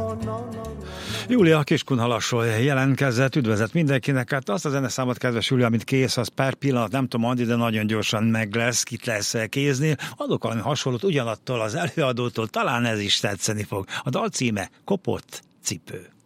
Júlia Kiskunhalasról jelentkezett, üdvözlet mindenkinek. Hát azt a zeneszámot, kedves Júlia, amit kész, az per pillanat, nem tudom, Andi, de nagyon gyorsan meg lesz, kit lesz kézni. Adok valami hasonlót ugyanattól az előadótól, talán ez is tetszeni fog. A dal címe Kopott cipő.